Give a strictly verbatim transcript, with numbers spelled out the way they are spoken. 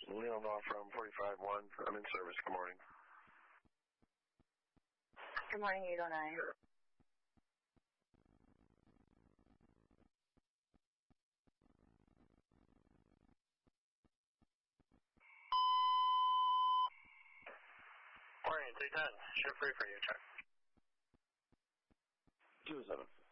Leonor from forty-five one. I'm in service. Good morning. Good morning, eight oh nine. Morning, three ten. Shift free for you, check. two seven.